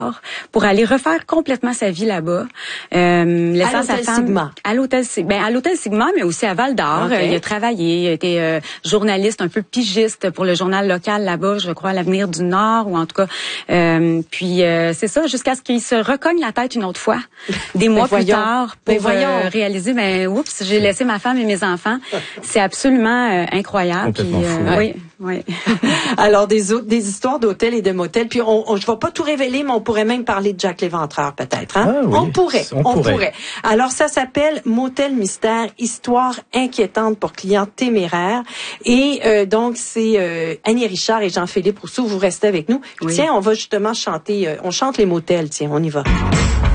pour aller refaire complètement sa vie là-bas. Laissant sa femme Sigma. à l'hôtel Sigma, mais aussi à Val-d'Or. Okay. Il a travaillé, il a été journaliste, un peu pigiste pour le journal local là-bas, je crois, à l'Avenir du Nord, ou en tout cas. Puis c'est ça, jusqu'à ce qu'il se recogne la tête une autre fois, des mois plus tard, pour réaliser, oups, j'ai laissé ma femme et mes enfants. C'est absolument incroyable. Complètement fou. Oui. Alors, des histoires d'hôtels et de motels. Puis, je vais pas tout révéler, mais on pourrait même parler de Jack l'Éventreur, peut-être. Hein? Ah, oui. On pourrait. Alors, ça s'appelle Motel Mystère, histoire inquiétante pour clients téméraires. Et donc, c'est Annie Richard et Jean-Philippe Rousseau. Vous restez avec nous. Oui. Tiens, on va justement chanter. On chante les motels. Tiens, on y va.